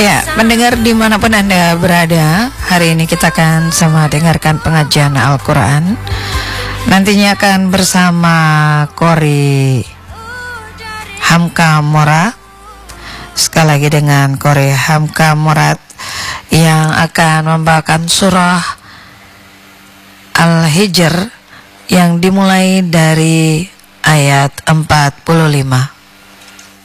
Ya, mendengar dimanapun Anda berada, hari ini kita akan sama dengarkan pengajian Al-Quran. Nantinya akan bersama Qori Hamka Mora. Sekali lagi dengan Qori Hamka Murad yang akan membawakan surah Al-Hijr yang dimulai dari ayat 45.